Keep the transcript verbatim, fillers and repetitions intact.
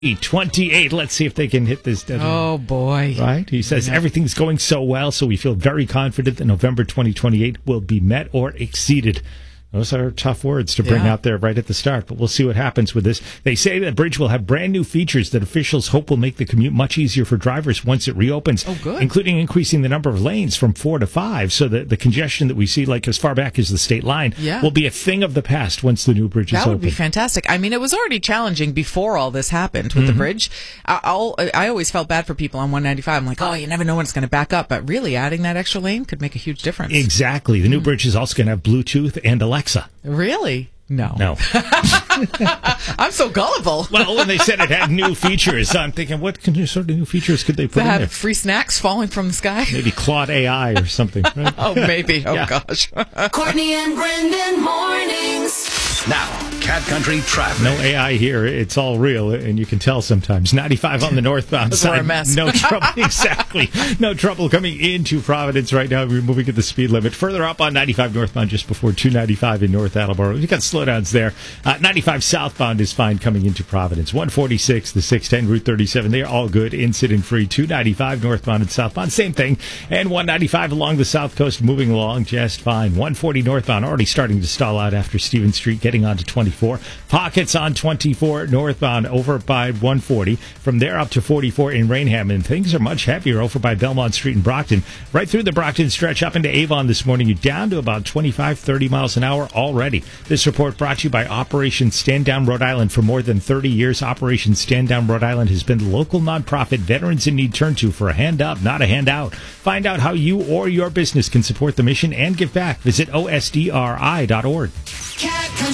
twenty-eight. Let's see if they can hit this deadline. Oh, boy. Right? He says Yeah. everything's going so well, so we feel very confident that November twenty twenty-eight will be met or exceeded. Those are tough words to bring Yeah. out there right at the start, but we'll see what happens with this. They say the bridge will have brand new features that officials hope will make the commute much easier for drivers once it reopens, Oh, good. including increasing the number of lanes from four to five, so that the congestion that we see, like as far back as the state line, Yeah. will be a thing of the past once the new bridge is That open. would be fantastic. I mean, it was already challenging before all this happened with the bridge. I, I'll, I always felt bad for people on one ninety-five. I'm like, oh, you never know when it's going to back up. But really, adding that extra lane could make a huge difference. Exactly. The new bridge is also going to have Bluetooth and Alexa. Really? No. No. I'm so gullible. Well, when they said it had new features, I'm thinking, what kind of sort of new features could they put To in have there? free snacks falling from the sky? Maybe Claude A I or something. Right? Oh, maybe. Oh, Yeah. gosh. Courtney and Brendan mornings. Now, Cat Country traffic. No A I here. It's all real, and you can tell sometimes. ninety-five on the northbound We're a side. mess. No trouble. Exactly. No trouble coming into Providence right now. We're moving at the speed limit. Further up on ninety-five northbound, just before two ninety-five in North Attleboro. You've got slowdowns there. Uh, ninety-five southbound is fine coming into Providence. one forty-six, the six ten, Route thirty-seven. They're all good. Incident free. two ninety-five northbound and southbound. Same thing. And one ninety-five along the south coast, moving along just fine. one forty northbound already starting to stall out after Stevens Street, getting on to twenty-four. Pockets on twenty-four northbound over by one forty. From there up to forty-four in Rainham. And things are much heavier over by Belmont Street in Brockton. Right through the Brockton stretch up into Avon this morning. You're down to about twenty-five, thirty miles an hour already. This report brought to you by Operation Stand Down Rhode Island. For more than thirty years, Operation Stand Down Rhode Island has been the local nonprofit veterans in need turn to for a hand up, not a handout. Find out how you or your business can support the mission and give back. Visit O S D R I dot org. Cat